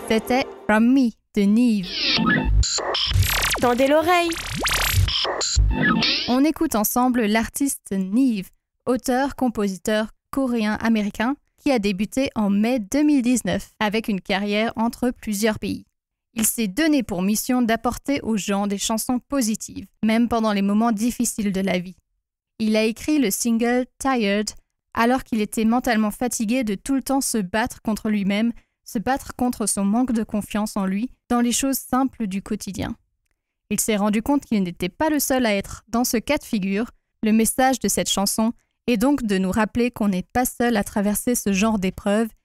C'était From Me de Nive. Tendez l'oreille. On écoute ensemble l'artiste Nive, auteur-compositeur coréen-américain qui a débuté en mai 2019 avec une carrière entre plusieurs pays. Il s'est donné pour mission d'apporter aux gens des chansons positives, même pendant les moments difficiles de la vie. Il a écrit le single Tired alors qu'il était mentalement fatigué de tout le temps se battre contre lui-même, se battre contre son manque de confiance en lui dans les choses simples du quotidien. Il s'est rendu compte qu'il n'était pas le seul à être dans ce cas de figure. Le message de cette chanson est donc de nous rappeler qu'on n'est pas seul à traverser ce genre d'épreuves